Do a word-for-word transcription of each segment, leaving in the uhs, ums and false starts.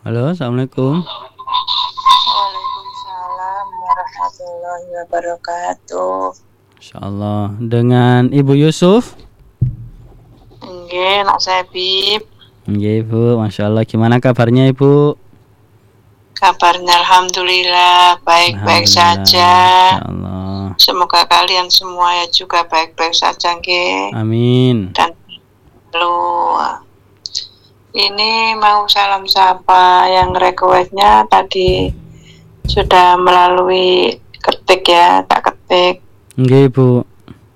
Halo, assalamualaikum. Waalaikumsalam warahmatullahi wabarakatuh. Insyaallah dengan Ibu Yusuf. Nggih, nak saya Bib. Nggih, Ibu. Masyaallah, gimana kabarnya, Ibu? Kabarnya alhamdulillah baik-baik saja. Insyaallah. Semoga kalian semua ya juga baik-baik saja, nggih. Amin. Dan lu ini mau salam sapa yang requestnya tadi sudah melalui ketik ya, tak ketik. Nggih, Ibu.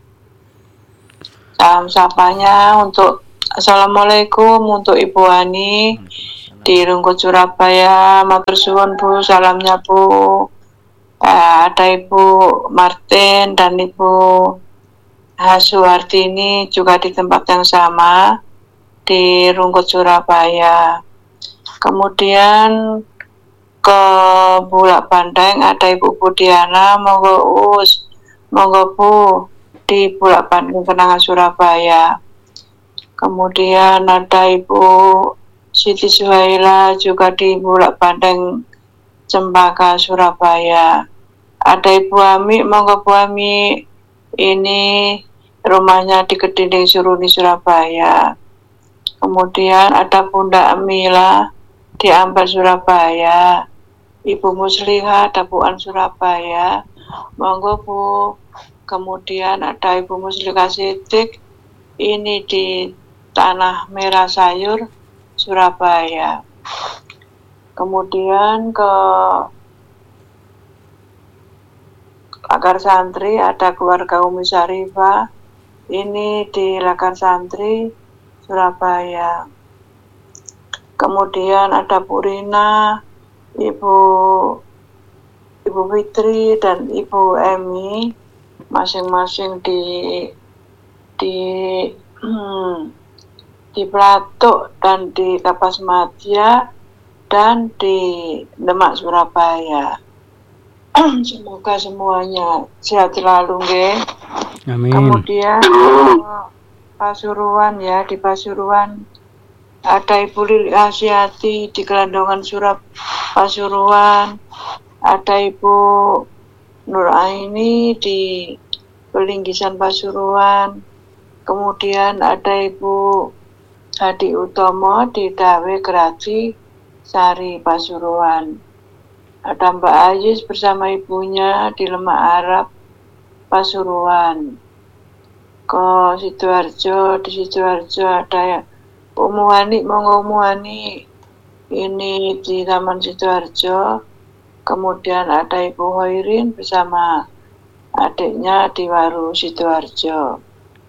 Salam sapanya untuk Assalamualaikum untuk Ibu Ani di Rungkut Surabaya. Matur suwun Bu, salamnya Bu. Eh, ada Ibu Martin dan Ibu Hasuhardini juga di tempat yang sama di Rungkut Surabaya. Kemudian ke Bulak Bandeng ada Ibu Budiana, monggo Us, monggo Bu di Bulak Bandeng Kenangan Surabaya. Kemudian ada Ibu Siti Suhaila juga di Bulak Bandeng Cempaka Surabaya. Ada Ibu Ami, monggo Bu Ami, ini rumahnya di Kedinding Suruni Surabaya. Kemudian ada Bunda Amila di Ampel Surabaya. Ibu Musliha Dapuan Surabaya, monggo Bu. Kemudian ada Ibu Muslihah Sidik ini di Tanah Merah Sayur Surabaya. Kemudian ke Lakar Santri ada keluarga Umi Syarifah ini di Lakar Santri Surabaya. Kemudian ada Bu Rina, Ibu Ibu Fitri dan Ibu Emi masing-masing di di hmm, di Platuk dan di Kapas Madya dan di Demak Surabaya. Semoga semuanya sehat selalu, nggih. Amin. Kemudian Pasuruan ya, di Pasuruan ada Ibu Lili Asyati di Gelandongan Surab Pasuruan, ada Ibu Nur Aini di Pelinggisan Pasuruan, kemudian ada Ibu Hadi Utomo di Dawe Grati Sari Pasuruan, ada Mbak Ayis bersama ibunya di Lemak Arab Pasuruan. Ke Sidoarjo, di Sidoarjo ada ya Umu Hani, monggo Umu Hani ini di Taman Sidoarjo. Kemudian ada Ibu Hoirin bersama adiknya di Waru Sidoarjo.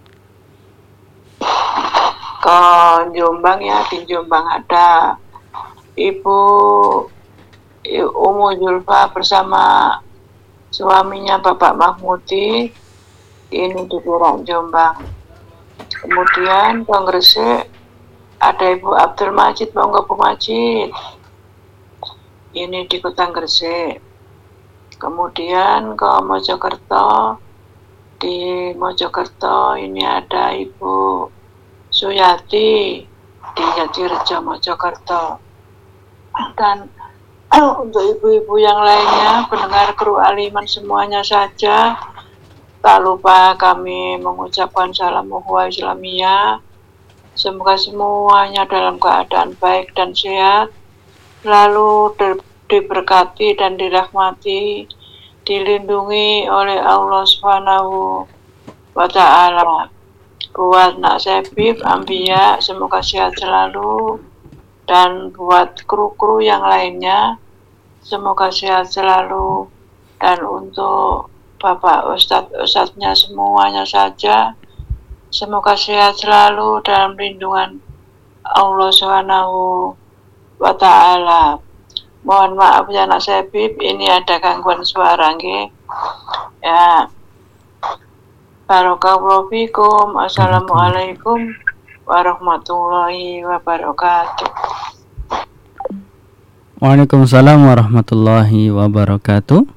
Ke Jombang ya, di Jombang ada Ibu Umu Julfa bersama suaminya Bapak Mahmudi ini di Perak Jombang. Kemudian ke Gresik ada Ibu Abdul Majid, monggo Bu Majid ini di Kota Gresik. Kemudian ke Mojokerto, di Mojokerto ini ada Ibu Suyati di Jatirejo Mojokerto. Dan untuk ibu-ibu yang lainnya, pendengar Kru Aliman semuanya saja, tak lupa kami mengucapkan salam ukhuwah Islamiyah. Semoga semuanya dalam keadaan baik dan sehat, lalu diberkati dan dirahmati, dilindungi oleh Allah Subhanahu wa Ta'ala. Buat Nak Sebib, Ambia, semoga sehat selalu, dan buat kru-kru yang lainnya, semoga sehat selalu, dan untuk Bapak Ustadz-Ustadznya semuanya saja, semoga sehat selalu dalam lindungan Allah Subhanahu wa Ta'ala. Mohon maaf ya Nak Sebib, ini ada gangguan suara nggih. Ya. Barakallahu fikum. Assalamualaikum warahmatullahi wabarakatuh. Waalaikumsalam warahmatullahi wabarakatuh.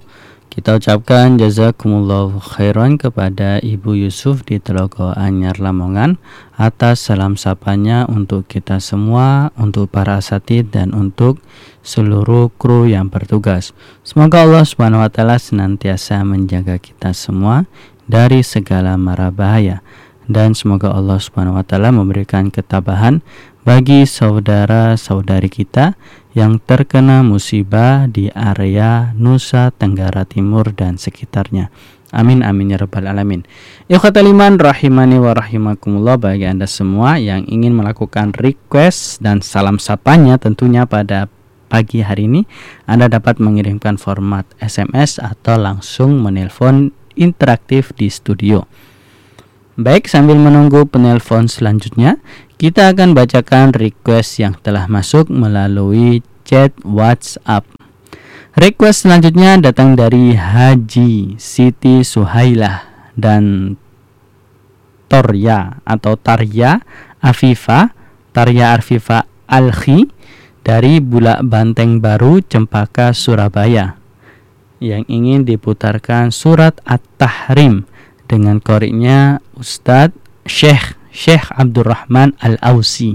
Kita ucapkan jazakumullahu khairan kepada Ibu Yusuf di Telogo Anyar Lamongan atas salam sapanya untuk kita semua, untuk para asatid dan untuk seluruh kru yang bertugas. Semoga Allah Subhanahu wa taala senantiasa menjaga kita semua dari segala mara bahaya, dan semoga Allah Subhanahu wa taala memberikan ketabahan bagi saudara-saudari kita yang terkena musibah di area Nusa Tenggara Timur dan sekitarnya. Amin amin ya rabbal alamin. Ikhwatal iman rahimani wa rahimakumullah, bagi Anda semua yang ingin melakukan request dan salam sapanya tentunya pada pagi hari ini, Anda dapat mengirimkan format S M S atau langsung menelpon interaktif di studio. Baik, sambil menunggu penelpon selanjutnya, kita akan bacakan request yang telah masuk melalui chat WhatsApp. Request selanjutnya datang dari Haji Siti Suhailah dan Torya atau Tarya Afifa, Tarya Afifa Alkhi dari Bulak Banteng Baru, Cempaka, Surabaya, yang ingin diputarkan surat At-Tahrim dengan koriknya Ustadz Syekh Syekh Abdurrahman Al-Ausi.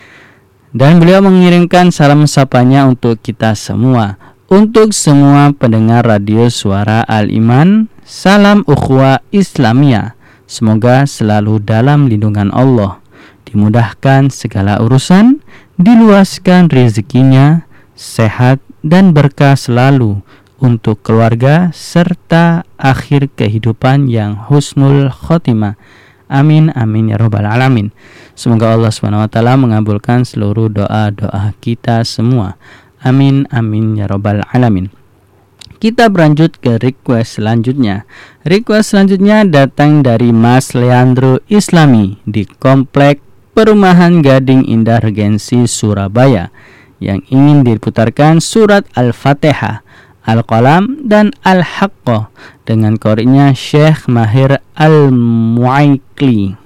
Dan beliau mengirimkan salam sapanya untuk kita semua, untuk semua pendengar radio Suara Al-Iman. Salam ukhuwah Islamiyah, semoga selalu dalam lindungan Allah, dimudahkan segala urusan, diluaskan rezekinya, sehat dan berkah selalu untuk keluarga serta akhir kehidupan yang husnul khotimah. Amin amin ya rabbal alamin. Semoga Allah subhanahu wa taala mengabulkan seluruh doa-doa kita semua. Amin amin ya rabbal alamin. Kita berlanjut ke request selanjutnya. Request selanjutnya datang dari Mas Leandro Islami di Komplek Perumahan Gading Indah Regensi Surabaya, yang ingin diputarkan surat Al-Fatihah, Al-Qalam dan Al-Haqqah dengan koriknya Syekh Mahir Al-Mu'aikli.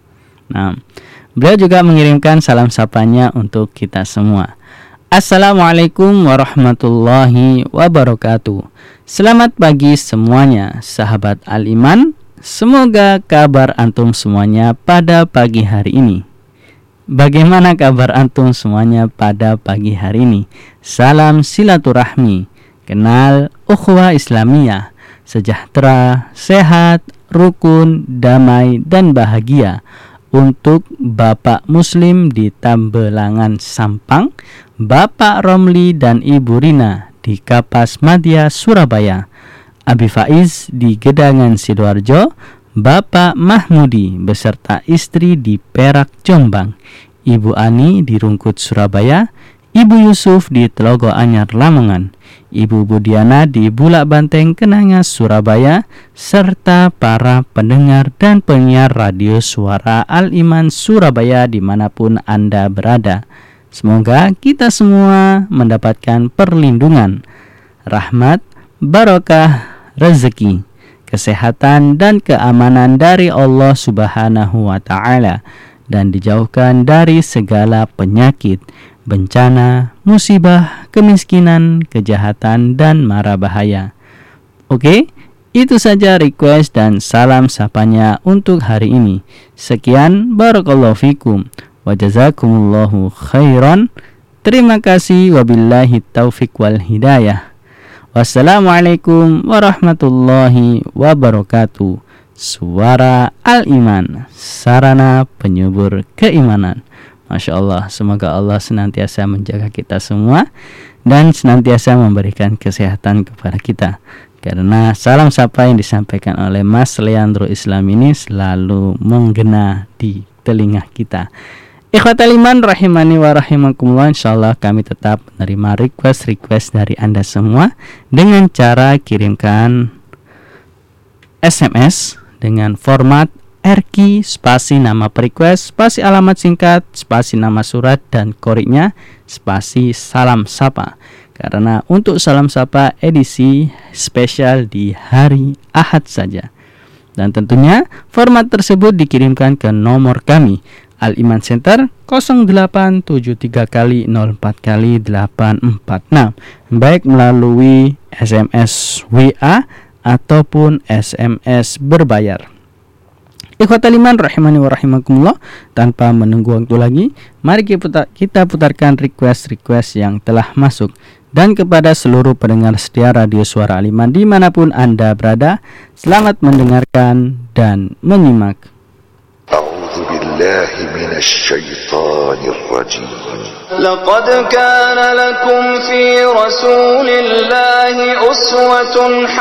Nah, beliau juga mengirimkan salam sapanya untuk kita semua. Assalamualaikum warahmatullahi wabarakatuh. Selamat pagi semuanya, sahabat Al-Iman. Semoga kabar antum semuanya pada pagi hari ini. Bagaimana kabar antum semuanya pada pagi hari ini? Salam silaturahmi, kenal ukhuwah Islamiyah, sejahtera, sehat, rukun, damai, dan bahagia untuk Bapak Muslim di Tambelangan Sampang, Bapak Romli dan Ibu Rina di Kapas Madya Surabaya, Abi Faiz di Gedangan Sidoarjo, Bapak Mahmudi beserta istri di Perak Jombang, Ibu Ani di Rungkut Surabaya, Ibu Yusuf di Telogo Anyar Lamongan, Ibu Budiana di Bulak Banteng Kenanga Surabaya, serta para pendengar dan penyiar radio Suara Al-Iman Surabaya dimanapun Anda berada. Semoga kita semua mendapatkan perlindungan, rahmat, barokah, rezeki, kesehatan dan keamanan dari Allah Subhanahu wa taala, dan dijauhkan dari segala penyakit, bencana, musibah, kemiskinan, kejahatan, dan mara bahaya. Oke, itu saja request dan salam sapanya untuk hari ini. Sekian, barakallahu fikum wa jazakumullahu khairan. Terima kasih, wabillahi taufik wal hidayah. Wassalamualaikum warahmatullahi wabarakatuh. Suara Al-Iman, sarana penyubur keimanan. Masya Allah, semoga Allah senantiasa menjaga kita semua dan senantiasa memberikan kesehatan kepada kita, karena salam sapa yang disampaikan oleh Mas Leandro Islam ini selalu menggena di telinga kita. Ikhwatal iman rahimani wa rahimakumullah, insyaallah kami tetap menerima request-request dari Anda semua dengan cara kirimkan S M S dengan format R Q spasi nama request, spasi alamat singkat, spasi nama surat, dan koriknya spasi salam sapa. Karena untuk salam sapa edisi spesial di hari Ahad saja. Dan tentunya format tersebut dikirimkan ke nomor kami Al-Iman Center nol delapan tujuh tiga kali nol empat kali delapan empat enam, baik melalui S M S W A ataupun S M S berbayar. Ikhwatal iman rahimani wa rahimakumullah, tanpa menunggu waktu lagi, mari kita putarkan request-request yang telah masuk. Dan kepada seluruh pendengar setia Radio Suara Al-Iman dimanapun Anda berada, selamat mendengarkan dan menyimak. أعوذ بالله من الشيطان الرجيم. لقد كان لكم في رسول الله أسوة